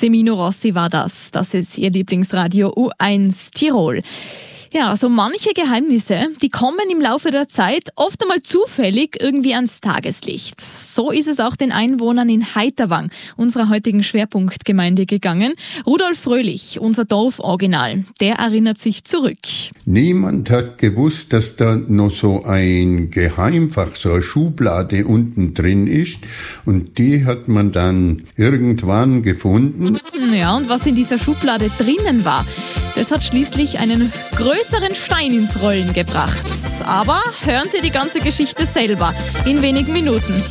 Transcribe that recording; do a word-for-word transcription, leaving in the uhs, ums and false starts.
Semino Rossi war das. Das ist Ihr Lieblingsradio U eins Tirol. Ja, so manche Geheimnisse, die kommen im Laufe der Zeit oft einmal zufällig irgendwie ans Tageslicht. So ist es auch den Einwohnern in Heiterwang, unserer heutigen Schwerpunktgemeinde, gegangen. Rudolf Fröhlich, unser Dorforiginal, der erinnert sich zurück. Niemand hat gewusst, dass da noch so ein Geheimfach, so eine Schublade unten drin ist. Und die hat man dann irgendwann gefunden. Ja, und was in dieser Schublade drinnen war, das hat schließlich einen größeren Stein ins Rollen gebracht. Aber hören Sie die ganze Geschichte selber in wenigen Minuten.